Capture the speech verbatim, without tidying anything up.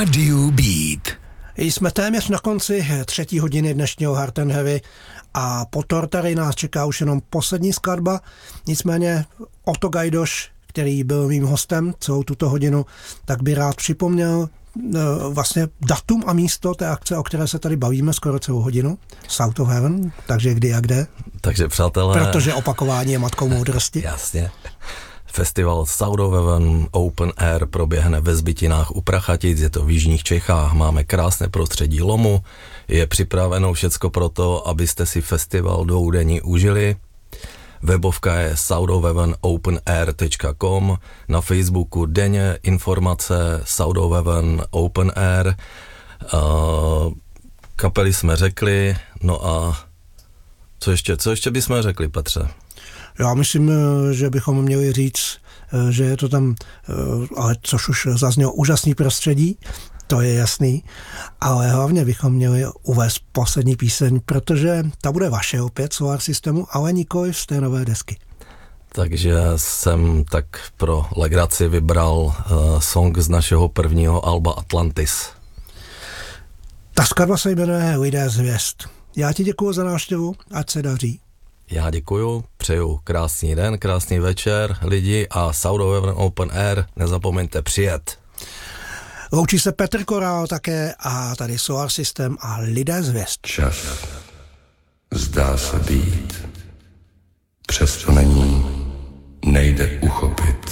Rádiu Beat. Jsme téměř na konci třetí hodiny dnešního Hard and Heavy a po Tortary nás čeká už jenom poslední skladba. Nicméně Otto Gajdoš, který byl mým hostem celou tuto hodinu, tak by rád připomněl vlastně datum a místo té akce, o které se tady bavíme skoro celou hodinu. South of Heaven, takže kdy a kde. Takže přátelé... Protože opakování je matkou moudrosti. Jasně. Festival South of Heaven Open Air proběhne ve Zbytinách u Prachatic, je to v jižních Čechách, máme krásné prostředí lomu, je připraveno všecko pro to, abyste si festival dvoudenní užili. Webovka je south of heaven open air tečka com, na Facebooku denně informace South of Heaven Open Air. Uh, kapely jsme řekli, no a co ještě, co ještě bychom řekli, Petře? Já myslím, že bychom měli říct, že je to tam, ale což už zaznělo, úžasný prostředí, to je jasný, ale hlavně bychom měli uvést poslední píseň, protože ta bude vaše opět, Solar Systemu, ale nikoli z té nové desky. Takže jsem tak pro legraci vybral uh, song z našeho prvního alba Atlantis. Ta skladba se jmenuje Lidé z hvězd. Já ti děkuju za návštěvu, ať se daří. Já děkuju, přeju krásný den, krásný večer lidi a South of Heaven Open Air nezapomeňte přijet. Loučí se Petr Korál také a tady Solar System a Lidé z hvězd. Čas zdá se být, přesto není, nejde uchopit.